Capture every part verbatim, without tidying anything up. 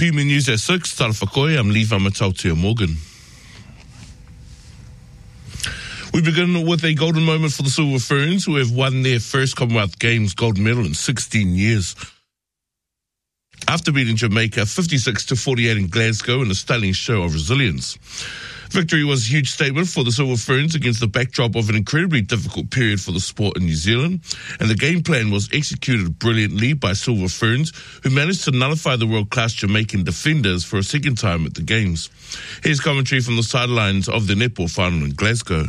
P M News at six, Tara Whakoe, I'm Lee Vamatautia Morgan. We begin with a golden moment for the Silver Ferns, who have won their first Commonwealth Games gold medal in sixteen years. After beating Jamaica fifty-six to forty-eight in Glasgow in a stunning show of resilience. Victory was a huge statement for the Silver Ferns against the backdrop of an incredibly difficult period for the sport in New Zealand, and the game plan was executed brilliantly by Silver Ferns, who managed to nullify the world-class Jamaican defenders for a second time at the Games. Here's commentary from the sidelines of the netball final in Glasgow.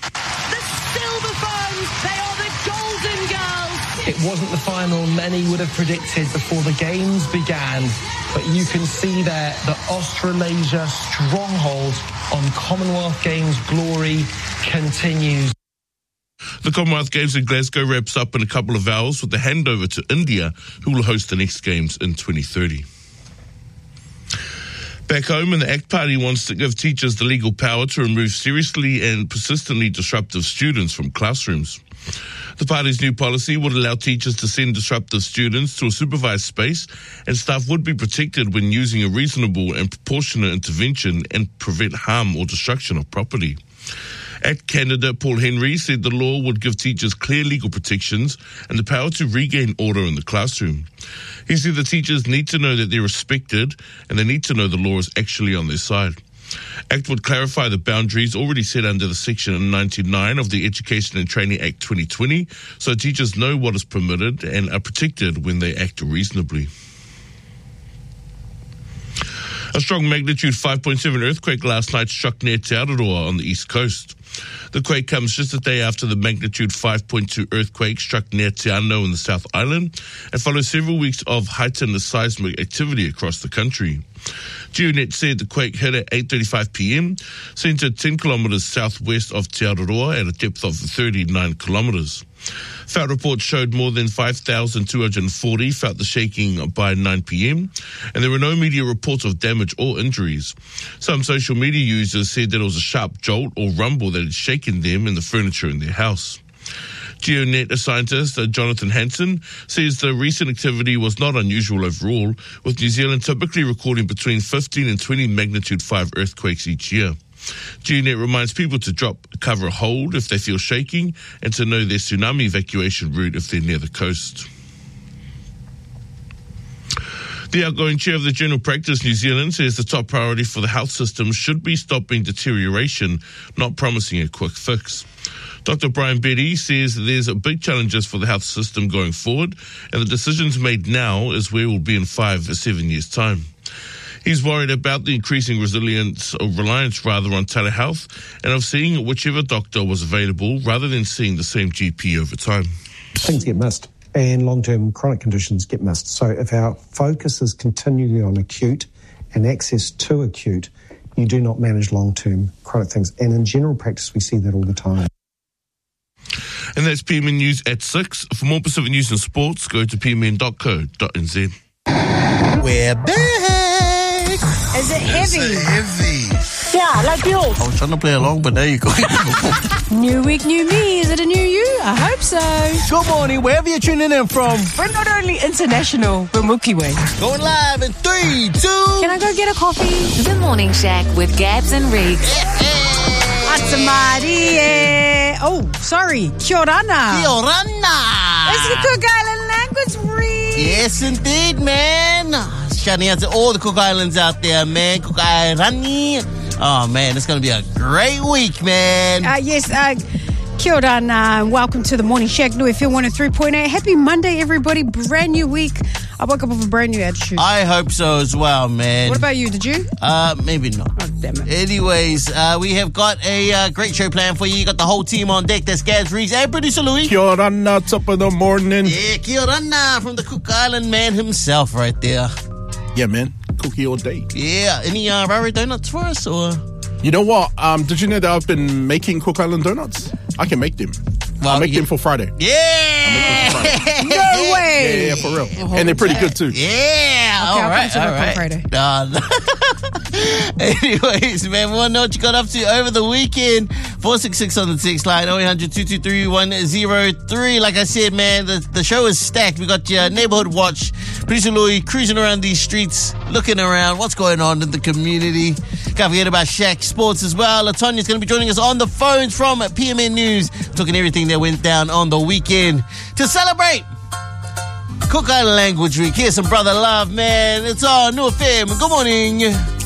It wasn't the final many would have predicted before the games began, but you can see there the Australasia stronghold on Commonwealth Games glory continues. The Commonwealth Games in Glasgow wraps up in a couple of hours with the handover to India, who will host the next Games in twenty thirty. Back home, and the ACT Party wants to give teachers the legal power to remove seriously and persistently disruptive students from classrooms. The party's new policy would allow teachers to send disruptive students to a supervised space, and staff would be protected when using a reasonable and proportionate intervention and prevent harm or destruction of property. ACT candidate Paul Henry said the law would give teachers clear legal protections and the power to regain order in the classroom. He said the teachers need to know that they're respected and they need to know the law is actually on their side. ACT would clarify the boundaries already set under the Section ninety-nine of the Education and Training Act twenty twenty, so teachers know what is permitted and are protected when they act reasonably. A strong magnitude five point seven earthquake last night struck near Te Araroa on the east coast. The quake comes just a day after the magnitude five point two earthquake struck near Te Anau in the South Island and follows several weeks of heightened seismic activity across the country. GeoNet said the quake hit at eight thirty-five p.m, centered ten kilometres southwest of Te Araroa at a depth of thirty-nine kilometres. Felt reports showed more than five thousand two hundred forty felt the shaking by nine p.m, and there were no media reports of damage or injuries. Some social media users said that it was a sharp jolt or rumble that had shaken them and the furniture in their house. GeoNet scientist uh, Jonathan Hansen says the recent activity was not unusual overall, with New Zealand typically recording between fifteen and twenty magnitude five earthquakes each year. GeoNet reminds people to drop cover hold if they feel shaking and to know their tsunami evacuation route if they're near the coast. The outgoing chair of the General Practice New Zealand says the top priority for the health system should be stopping deterioration, not promising a quick fix. Doctor Brian Betty says there's a big challenges for the health system going forward, and the decisions made now is where we'll be in five or seven years' time. He's worried about the increasing resilience or reliance rather on telehealth and of seeing whichever doctor was available rather than seeing the same G P over time. Things get missed and long-term chronic conditions get missed. So if our focus is continually on acute and access to acute, you do not manage long-term chronic things. And in general practice, we see that all the time. And that's P M N News at six. For more Pacific news and sports, go to p m n dot co dot n z. We're back! Is it heavy? Is it heavy? Yeah, like yours. I was trying to play along, but there you go. New week, new me. Is it a new you? I hope so. Good morning, wherever you're tuning in from. We're not only international, we're Mookie Way. Going live in three, two. Can I go get a coffee? The Morning Shack with Gabs and Riggs. Atamarie. Oh, sorry. Kia orana. Kia orana. It's the Cook Island language, Riggs. Yes, indeed, man. Shouting out to all the Cook Islands out there, man. Cook Island. Oh, man, it's going to be a great week, man. Uh, yes, uh, kia orana. Welcome to the Morning Shack, New F M one oh three point eight. Happy Monday, everybody. Brand new week. I woke up with a brand new attitude. I hope so as well, man. What about you? Did you? Uh, maybe not. Oh, damn it. Anyways, uh, we have got a uh, great show planned for you. You got the whole team on deck. That's Gaz Reese and producer Louis. Kia orana, top of the morning. Yeah, kia orana from the Cook Island man himself right there. Yeah, man. Cookie all day. Yeah. Any uh, Rari donuts for us, or? You know what? Um, did you know that I've been making Cook Island donuts? I can make them. Well, I'll make you... them for Friday. Yeah! For Friday. No way! Yeah, yeah, for real. And they're pretty good, too. Yeah! Okay, all right, all right. Friday. Uh, Anyways, man, we want to know what you got up to over the weekend. four six six on the text line, oh eight hundred, two two three, one oh three. Like I said, man, the, the show is stacked. We got your neighborhood watch. Producer Louis cruising around these streets, looking around what's going on in the community. Can't forget about Shaq Sports as well. Latonya's going to be joining us on the phones from P M N News, talking everything that went down on the weekend. To celebrate Cook Island Language Week, here's some brother love, man. It's on New F M. Good morning.